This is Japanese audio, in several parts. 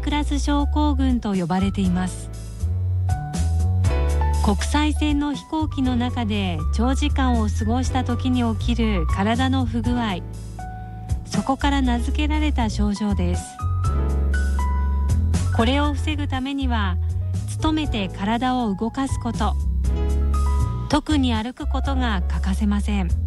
クラス症候群と呼ばれています。国際線の飛行機の中で長時間を過ごした時に起きる体の不具合、そこから名付けられた症状です。これを防ぐためには、努めて体を動かすこと、特に歩くことが欠かせません。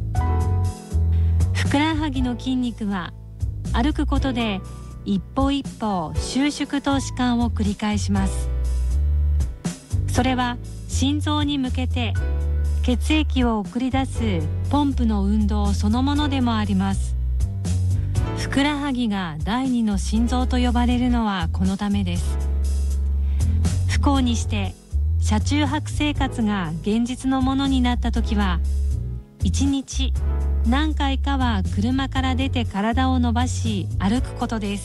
ふくらはぎの筋肉は歩くことで一歩一歩収縮と弛緩を繰り返します。それは心臓に向けて血液を送り出すポンプの運動そのものでもあります。ふくらはぎが第二の心臓と呼ばれるのはこのためです。不幸にして車中泊生活が現実のものになった時は、一日何回かは車から出て体を伸ばし歩くことです。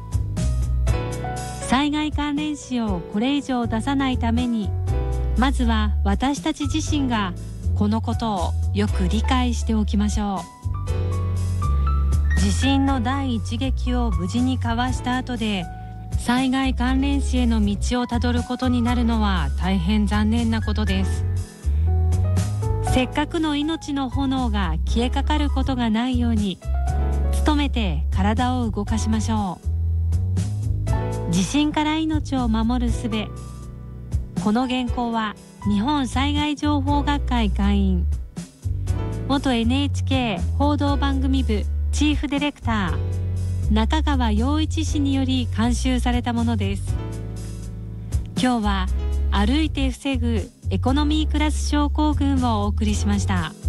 災害関連死をこれ以上出さないために、まずは私たち自身がこのことをよく理解しておきましょう。地震の第一撃を無事にかわした後で、災害関連死への道をたどることになるのは大変残念なことです。せっかくの命の炎が消えかかることがないように、努めて体を動かしましょう。地震から命を守る術。この原稿は日本災害情報学会会員、元 NHK 報道番組部チーフディレクター中川陽一氏により監修されたものです。今日は歩いて防ぐエコノミークラス症候群をお送りしました。